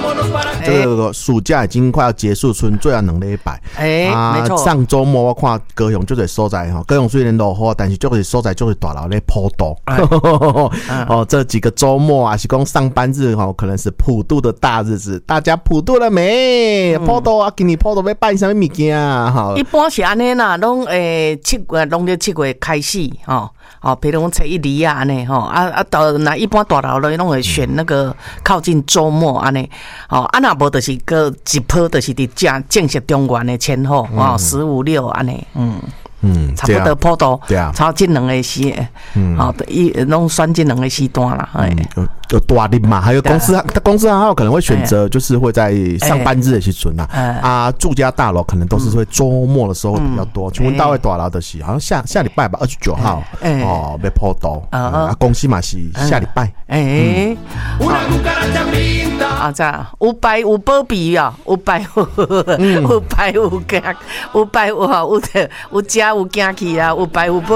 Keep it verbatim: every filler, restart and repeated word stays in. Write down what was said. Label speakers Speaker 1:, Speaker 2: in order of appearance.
Speaker 1: 这个暑假已经快要结束，剩最后两礼拜。
Speaker 2: 哎、啊，没错。
Speaker 1: 上周末我看高雄就是所在哈，高雄虽然落雨，但是就是所在就是大楼咧普渡。哎、哦，这几个周末啊，是讲上班日哈，可能是普渡的大日子，大家普渡了没？普渡啊，今年普渡要办什么物件啊？哈，
Speaker 2: 一般是安尼啦，拢诶七月，农历七月开始吼。哦，比如讲初一二啊，安尼吼，啊啊，到那一般大楼咧，拢会选那个靠近周末安尼，哦，啊那无就是个一波，就是伫正正式中元的前后，哦，十五六安尼，嗯。嗯，差不多普渡，对啊，超这两个时，嗯，好的，一弄算这两个时段啦，哎、
Speaker 1: 嗯，有有大日嘛，还有公司，他公司还有可能会选择，就是会在上班日的时阵啊，哎、啊，住家大楼可能都是会周末的时候会比较多。请问大卫大楼的是好像下下礼拜吧，二十九号，哎、哦，要普渡，啊，公司嘛是下礼拜，哎、
Speaker 2: 嗯，啊，这有拜有保庇啊，有拜有拜有家，有拜有有有家。有行去啊，有拜有保。